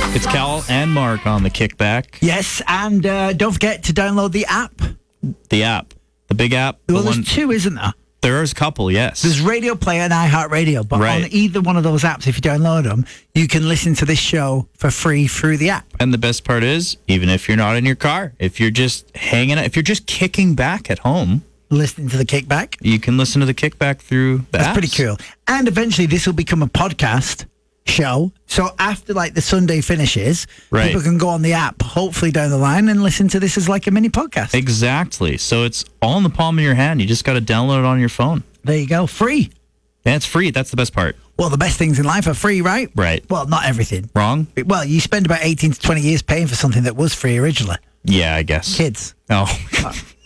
It's Cal and Mark on the Kickback. Yes, and don't forget to download the app. The app. The big app. Well, there's two, isn't there? There's a couple, yes. There's Radio Play and iHeartRadio, but on either one of those apps, if you download them, you can listen to this show for free through the app. And the best part is, even if you're not in your car, if you're just hanging out, if you're just kicking back at home, listening to the Kickback, you can listen to the Kickback through the apps. That's pretty cool. And eventually this will become a podcast show. So after like the Sunday finishes, people can go on the app, hopefully down the line, and listen to this as like a mini podcast. Exactly. So it's all in the palm of your hand. You just got to download it on your phone. There you go. Free. Yeah, it's free. That's the best part. Well, the best things in life are free, right? Right. Well, not everything. Wrong? Well, you spend about 18 to 20 years paying for something that was free originally. Yeah, I guess. Kids. Oh.